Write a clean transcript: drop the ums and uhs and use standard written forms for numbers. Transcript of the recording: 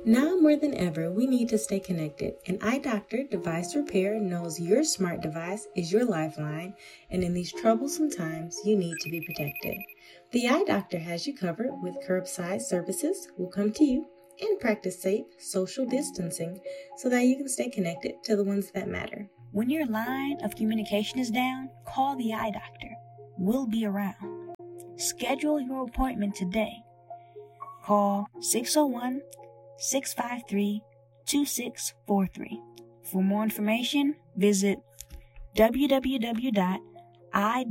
Now more than ever, we need to stay connected, and iDoctor Device Repair knows your smart device is your lifeline, and in these troublesome times, you need to be protected. The iDoctor has you covered with curbside services, will come to you, and practice safe social distancing so that you can stay connected to the ones that matter. When your line of communication is down, call the iDoctor. We'll be around. Schedule your appointment today. Call 601-653-2643. For more information, visit www.idoctor.com.